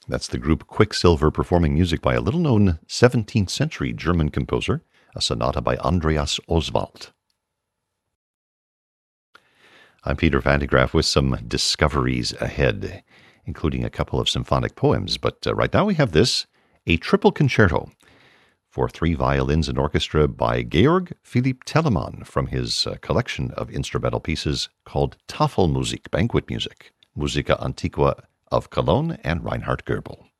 That's the group Quicksilver performing music by a little-known 17th century German composer, a sonata by Andreas Oswald. I'm Peter Van de Graaff with some discoveries ahead, including a couple of symphonic poems. But right now we have this, a triple concerto for 3 violins and orchestra by Georg Philipp Telemann from his collection of instrumental pieces called Tafelmusik, banquet music, Musica Antiqua of Cologne and Reinhard Goebel.